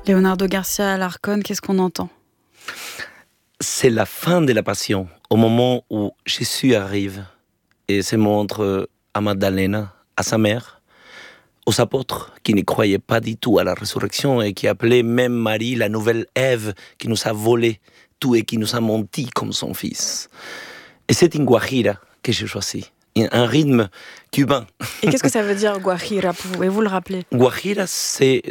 Leonardo Garcia Alarcón, qu'est-ce qu'on entend? C'est la fin de la passion, au moment où Jésus arrive et se montre à Magdalena, à sa mère, aux apôtres qui ne croyaient pas du tout à la résurrection et qui appelaient même Marie la nouvelle Ève qui nous a volé tout et qui nous a menti comme son fils. Et c'est une guajira que j'ai choisi, un rythme cubain. Et qu'est-ce que ça veut dire, guajira? Pouvez-vous le rappeler? Guajira, c'est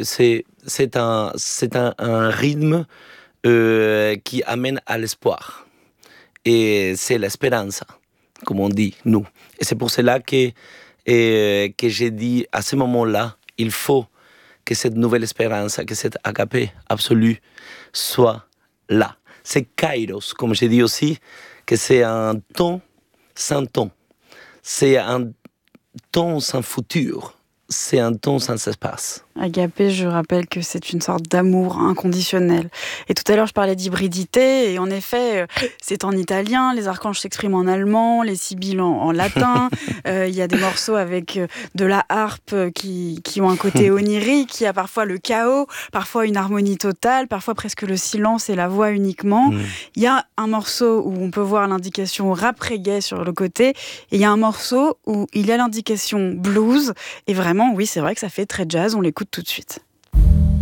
un rythme qui amène à l'espoir. Et c'est l'espérance, comme on dit, nous. Et c'est pour cela que j'ai dit, à ce moment-là, il faut que cette nouvelle espérance, que cette agapé absolue soit là. C'est kairos, comme j'ai dit aussi, que c'est un temps sans temps. C'est un temps sans futur. C'est un temps sans espace. Agapé, je rappelle que c'est une sorte d'amour inconditionnel. Et tout à l'heure, je parlais d'hybridité, et en effet, c'est en italien, les archanges s'expriment en allemand, les sibylles en latin. Il y a des morceaux avec de la harpe qui ont un côté onirique, il y a parfois le chaos, parfois une harmonie totale, parfois presque le silence et la voix uniquement. Il y a un morceau où on peut voir l'indication rap reggae sur le côté, et il y a un morceau où il y a l'indication blues, et vraiment, oui, c'est vrai que ça fait très jazz, on l'écoute tout de suite.